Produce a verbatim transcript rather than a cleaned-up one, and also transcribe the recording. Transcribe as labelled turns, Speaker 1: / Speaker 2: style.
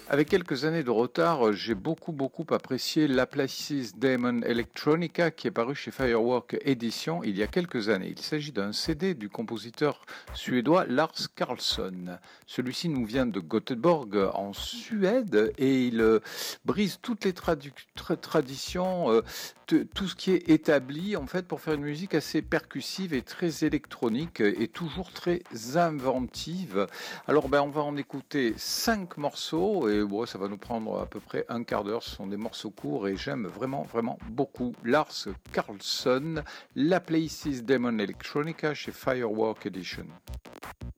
Speaker 1: Avec quelques années de retard, j'ai beaucoup, beaucoup apprécié Laplace's Demon Electronica qui est paru chez Firework Edition il y a quelques années. Il s'agit d'un C D du compositeur suédois Lars Karlsson. Celui-ci nous vient de Göteborg en Suède et il euh, brise toutes les tradu- tra- traditions, euh, t- tout ce qui est établi en fait pour faire une musique assez percussive et très électronique et toujours très inventive. Alors ben on va en écouter cinq morceaux et bon, ça va nous prendre à peu près un quart d'heure. Ce sont des morceaux courts et j'aime vraiment vraiment beaucoup Lars Karlsson, La Places Demon Electronica chez Firework Edition.